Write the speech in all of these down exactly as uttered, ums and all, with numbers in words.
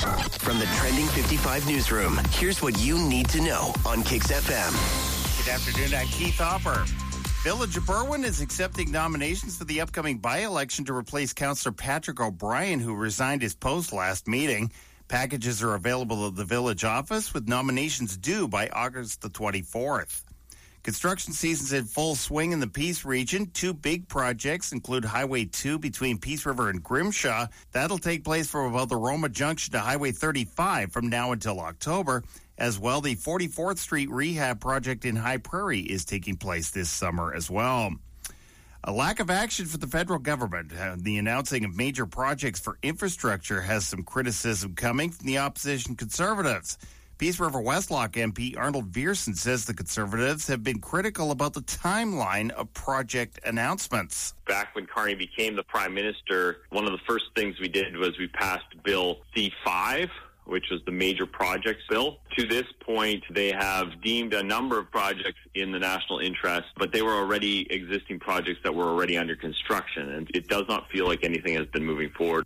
From the Trending fifty-five newsroom, here's what you need to know on Kix F M. Good afternoon, I'm Keith Hopper. Village of Berwyn is accepting nominations for the upcoming by-election to replace Councillor Patrick O'Brien, who resigned his post last meeting. Packages are available at the village office, with nominations due by August the twenty-fourth. Construction season's in full swing in the Peace region. Two big projects include Highway two between Peace River and Grimshaw. That'll take place from about the Roma Junction to Highway thirty-five from now until October. As well, the forty-fourth Street Rehab Project in High Prairie is taking place this summer as well. A lack of action for the federal government. Uh, the announcing of major projects for infrastructure has some criticism coming from the opposition Conservatives. Peace River Westlock M P Arnold Viersen says the Conservatives have been critical about the timeline of project announcements. Back when Carney became the Prime Minister, one of the first things we did was we passed Bill C five, which was the major projects bill. To this point, they have deemed a number of projects in the national interest, but they were already existing projects that were already under construction, and it does not feel like anything has been moving forward.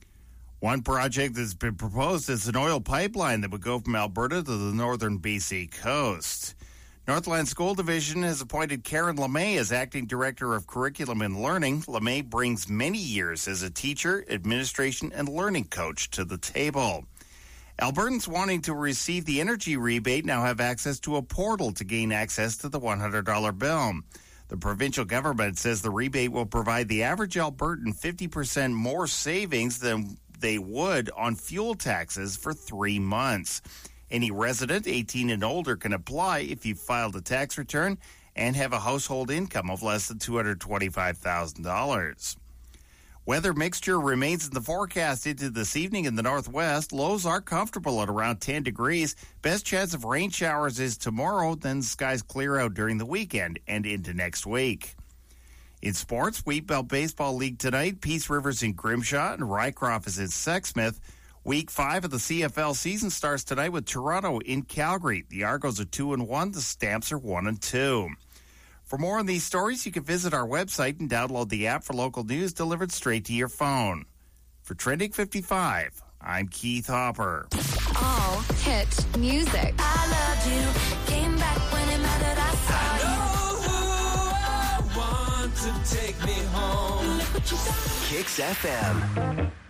One project that's been proposed is an oil pipeline that would go from Alberta to the northern B C coast. Northland School Division has appointed Karen LeMay as Acting Director of Curriculum and Learning. LeMay brings many years as a teacher, administration, and learning coach to the table. Albertans wanting to receive the energy rebate now have access to a portal to gain access to the one hundred dollars bill. The provincial government says the rebate will provide the average Albertan fifty percent more savings than they would on fuel taxes for three months. Any resident eighteen and older can apply if you filed a tax return and have a household income of less than two hundred twenty-five thousand dollars. Weather mixture remains in the forecast into this evening in the northwest. Lows are comfortable at around ten degrees. Best chance of rain showers is tomorrow, then skies clear out during the weekend and into next week. In sports, Wheatbelt Baseball League tonight, Peace River's in Grimshaw and Rycroft is in Sexsmith. Week five of the C F L season starts tonight with Toronto in Calgary. The Argos are two and one, the Stamps are one and two. For more on these stories, you can visit our website and download the app for local news delivered straight to your phone. For Trending fifty-five, I'm Keith Hopper. All hit music. I loved you. Came back when it mattered. I saw I know who I want to take me home. you. Look what you done. Kix F M.